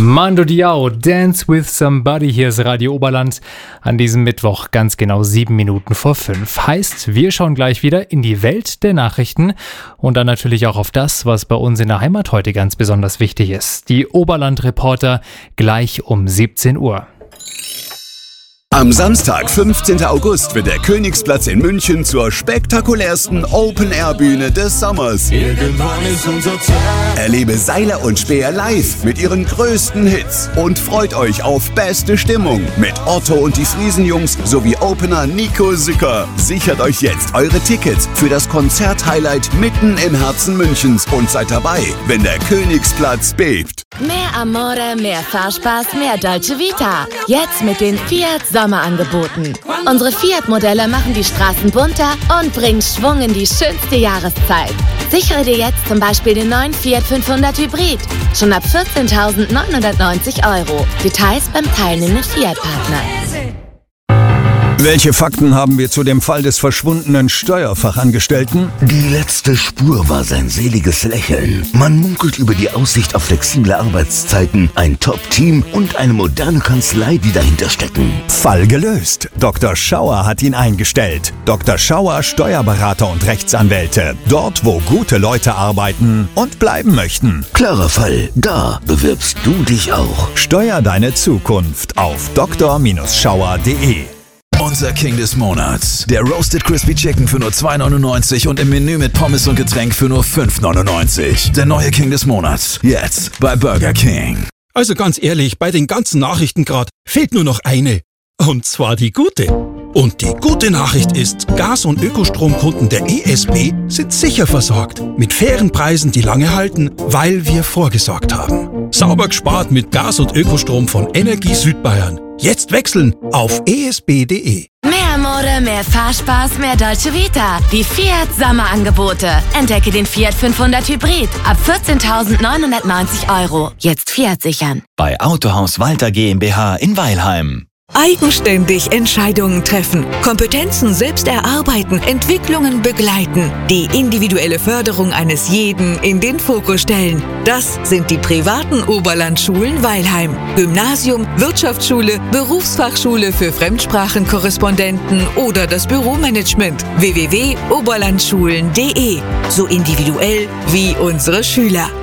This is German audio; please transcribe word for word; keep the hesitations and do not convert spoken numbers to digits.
Mando Diao, Dance with Somebody, hier ist Radio Oberland an diesem Mittwoch, ganz genau sieben Minuten vor fünf. Heißt, wir schauen gleich wieder in die Welt der Nachrichten und dann natürlich auch auf das, was bei uns in der Heimat heute ganz besonders wichtig ist. Die Oberland-Reporter gleich um siebzehn Uhr. Am Samstag, fünfzehnten August, wird der Königsplatz in München zur spektakulärsten Open-Air-Bühne des Sommers. Irgendwann ist unser Zeit. Erlebe Seiler und Speer live mit ihren größten Hits und freut euch auf beste Stimmung mit Otto und die Friesenjungs sowie Opener Nico Sücker. Sichert euch jetzt eure Tickets für das Konzert-Highlight mitten im Herzen Münchens und seid dabei, wenn der Königsplatz bebt. Mehr Amore, mehr Fahrspaß, mehr Dolce Vita. Jetzt mit den Fiat Sommerangeboten. Unsere Fiat-Modelle machen die Straßen bunter und bringen Schwung in die schönste Jahreszeit. Sichere dir jetzt zum Beispiel den neuen Fiat fünfhundert Hybrid. Schon ab vierzehntausendneunhundertneunzig Euro. Details beim teilnehmenden Fiat-Partner. Welche Fakten haben wir zu dem Fall des verschwundenen Steuerfachangestellten? Die letzte Spur war sein seliges Lächeln. Man munkelt über die Aussicht auf flexible Arbeitszeiten, ein Top-Team und eine moderne Kanzlei, die dahinter stecken. Fall gelöst. Doktor Schauer hat ihn eingestellt. Doktor Schauer, Steuerberater und Rechtsanwälte. Dort, wo gute Leute arbeiten und bleiben möchten. Klarer Fall. Da bewirbst du dich auch. Steuer deine Zukunft auf doktor Schauer punkt de. Unser King des Monats. Der Roasted Crispy Chicken für nur zwei neunundneunzig und im Menü mit Pommes und Getränk für nur fünf neunundneunzig. Der neue King des Monats. Jetzt bei Burger King. Also ganz ehrlich, bei den ganzen Nachrichten gerade fehlt nur noch eine. Und zwar die gute. Und die gute Nachricht ist, Gas- und Ökostromkunden der E S B sind sicher versorgt. Mit fairen Preisen, die lange halten, weil wir vorgesorgt haben. Sauber gespart mit Gas- und Ökostrom von Energie Südbayern. Jetzt wechseln auf e s b punkt de. Mehr Mode, mehr Fahrspaß, mehr Dolce Vita. Die Fiat Sommerangebote. Entdecke den Fiat fünfhundert Hybrid ab vierzehntausendneunhundertneunzig Euro. Jetzt Fiat sichern. Bei Autohaus Walter GmbH in Weilheim. Eigenständig Entscheidungen treffen, Kompetenzen selbst erarbeiten, Entwicklungen begleiten, die individuelle Förderung eines jeden in den Fokus stellen. Das sind die privaten Oberlandschulen Weilheim. Gymnasium, Wirtschaftsschule, Berufsfachschule für Fremdsprachenkorrespondenten oder das Büromanagement. w w w punkt oberlandschulen punkt de. So individuell wie unsere Schüler.